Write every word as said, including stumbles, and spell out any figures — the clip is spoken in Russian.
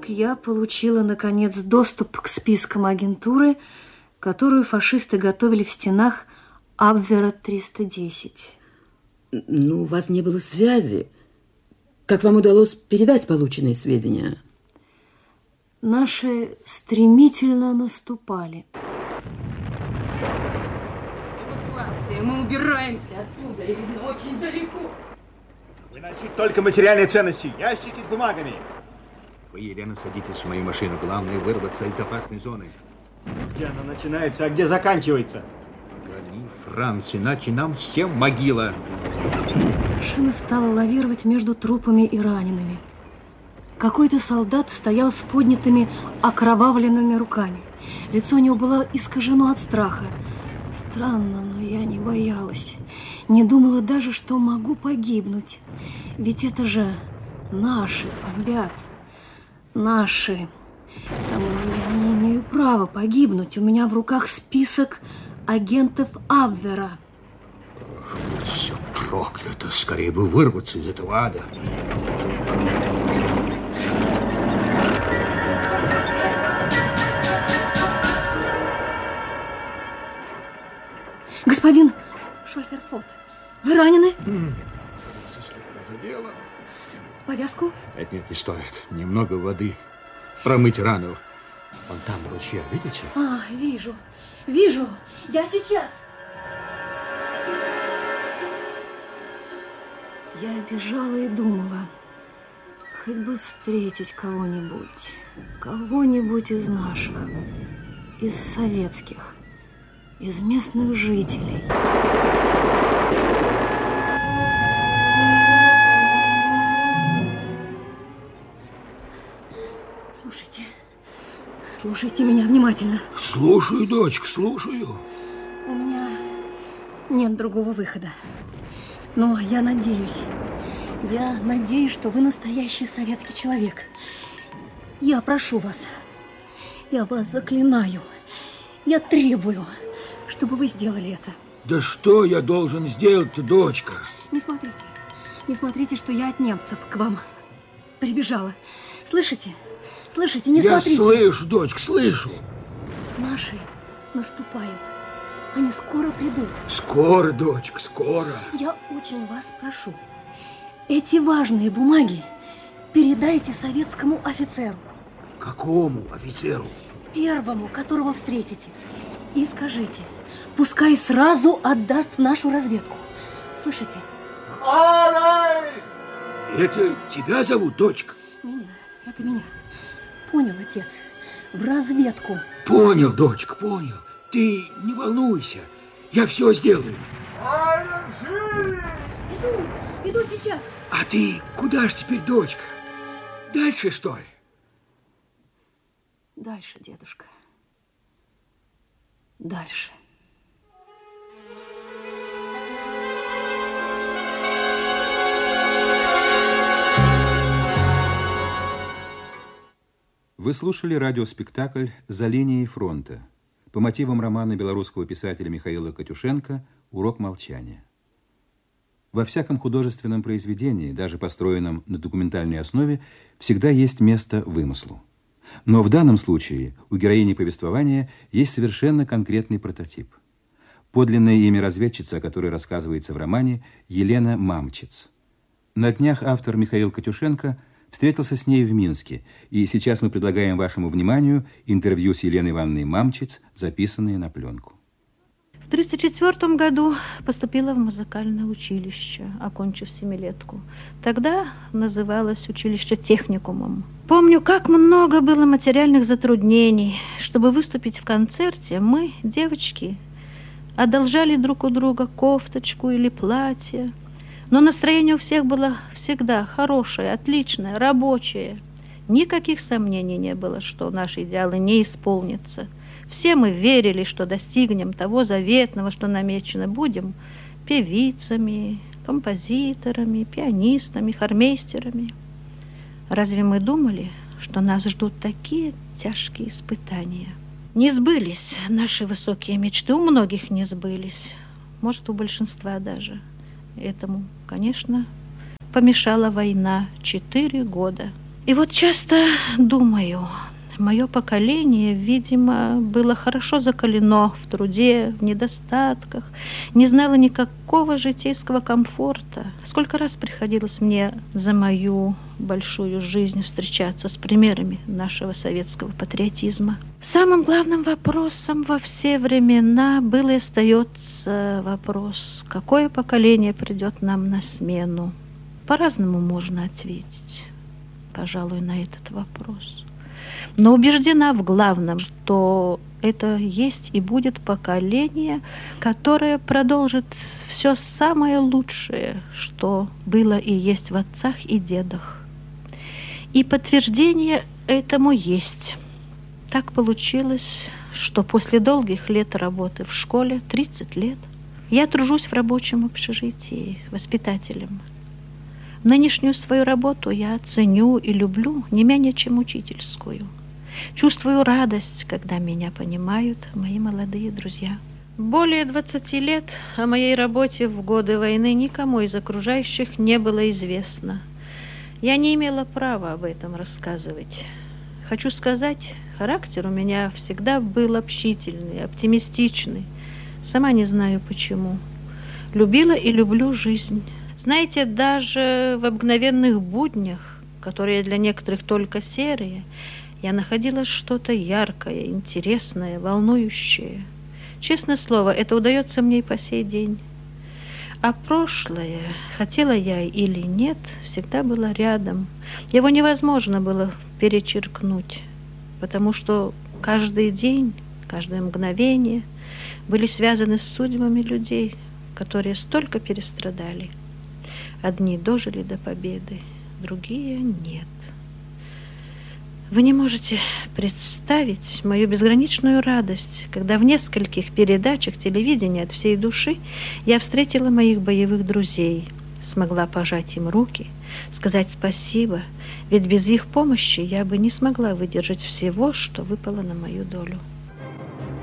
Так я получила, наконец, доступ к спискам агентуры, которую фашисты готовили в стенах Абвера триста десять. Ну, у вас не было связи. Как вам удалось передать полученные сведения? Наши стремительно наступали. Эвакуация. Мы убираемся отсюда, и видно, очень далеко. Выносить только материальные ценности, ящики с бумагами. Вы, Елена, садитесь в мою машину. Главное вырваться из опасной зоны. Где она начинается, а где заканчивается? Гони, Франц, иначе нам всем могила. Машина стала лавировать между трупами и ранеными. Какой-то солдат стоял с поднятыми окровавленными руками. Лицо у него было искажено от страха. Странно, но я не боялась. Не думала даже, что могу погибнуть. Ведь это же наши бомбят. Наши. К тому же я не имею права погибнуть. У меня в руках список агентов Абвера. Ох, будь все проклято. Скорее бы вырваться из этого ада. Господин Шольферфот, вы ранены? Слегка задело. Повязку? Нет, нет, не стоит. Немного воды. Промыть рану. Вон там ручья, видите? А, вижу, вижу. Я сейчас. Я бежала и думала, хоть бы встретить кого-нибудь, кого-нибудь из наших, из советских, из местных жителей. Слушайте, слушайте меня внимательно. Слушаю, дочка, слушаю. У меня нет другого выхода. Но я надеюсь, я надеюсь, что вы настоящий советский человек. Я прошу вас, я вас заклинаю, я требую, чтобы вы сделали это. Да что я должен сделать-то, дочка? Не смотрите, не смотрите, что я от немцев к вам прибежала. Слышите? Слышите, не я смотрите. Я слышу, дочка, слышу. Наши наступают. Они скоро придут. Скоро, дочка, скоро. Я очень вас прошу, эти важные бумаги передайте советскому офицеру. Какому офицеру? Первому, которого встретите. И скажите, пускай сразу отдаст в нашу разведку. Слышите? Это тебя зовут, дочка? Меня, это меня. Понял, отец? В разведку. Понял, дочка, понял. Ты не волнуйся, я все сделаю. Иду, иду сейчас. А ты куда ж теперь, дочка? Дальше, что ли? Дальше, дедушка. Дальше. Вы слушали радиоспектакль «За линией фронта» по мотивам романа белорусского писателя Михаила Катюшенко «Урок молчания». Во всяком художественном произведении, даже построенном на документальной основе, всегда есть место вымыслу. Но в данном случае у героини повествования есть совершенно конкретный прототип. Подлинное имя разведчицы, о которой рассказывается в романе, Елена Мамчиц. На днях автор Михаил Катюшенко встретился с ней в Минске, и сейчас мы предлагаем вашему вниманию интервью с Еленой Ивановной Мамчиц, записанное на пленку. В тридцать четвёртом году поступила в музыкальное училище, окончив семилетку. Тогда называлось училище техникумом. Помню, как много было материальных затруднений. Чтобы выступить в концерте, мы, девочки, одолжали друг у друга кофточку или платье. Но настроение у всех было всегда хорошее, отличное, рабочее. Никаких сомнений не было, что наши идеалы не исполнятся. Все мы верили, что достигнем того заветного, что намечено. Будем певицами, композиторами, пианистами, хормейстерами. Разве мы думали, что нас ждут такие тяжкие испытания? Не сбылись наши высокие мечты, у многих не сбылись, может, у большинства даже. Этому, конечно, помешала война четыре года. И вот часто думаю, мое поколение, видимо, было хорошо закалено в труде, в недостатках, не знало никакого житейского комфорта. Сколько раз приходилось мне за мою большую жизнь встречаться с примерами нашего советского патриотизма. Самым главным вопросом во все времена был и остается вопрос, какое поколение придет нам на смену. По-разному можно ответить, пожалуй, на этот вопрос. Но убеждена в главном, что это есть и будет поколение, которое продолжит все самое лучшее, что было и есть в отцах и дедах. И подтверждение этому есть. Так получилось, что после долгих лет работы в школе, тридцать лет, я тружусь в рабочем общежитии воспитателем. Нынешнюю свою работу я ценю и люблю не менее, чем учительскую. Чувствую радость, когда меня понимают мои молодые друзья. Более двадцати лет о моей работе в годы войны никому из окружающих не было известно. Я не имела права об этом рассказывать. Хочу сказать, характер у меня всегда был общительный, оптимистичный. Сама не знаю почему. Любила и люблю жизнь. Знаете, даже в обыкновенных буднях, которые для некоторых только серые, я находила что-то яркое, интересное, волнующее. Честное слово, это удается мне и по сей день. А прошлое, хотела я или нет, всегда было рядом. Его невозможно было перечеркнуть, потому что каждый день, каждое мгновение были связаны с судьбами людей, которые столько перестрадали. Одни дожили до победы, другие нет. Вы не можете представить мою безграничную радость, когда в нескольких передачах телевидения от всей души я встретила моих боевых друзей, смогла пожать им руки, сказать спасибо, ведь без их помощи я бы не смогла выдержать всего, что выпало на мою долю.